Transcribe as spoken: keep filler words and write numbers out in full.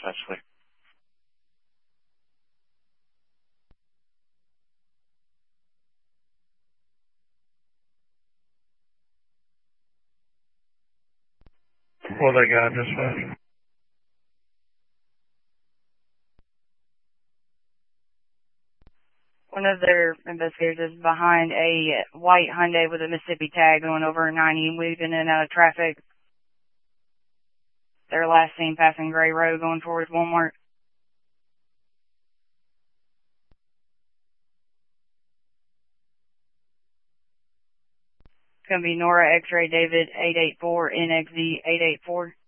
essentially. What they got, dispatch? One of their investigators is behind a white Hyundai with a Mississippi tag going over ninety, weaving in and out of traffic. They're last seen passing Gray Road going towards Walmart. It's going to be Nora X-Ray David eight eight four N X Z eight eight four.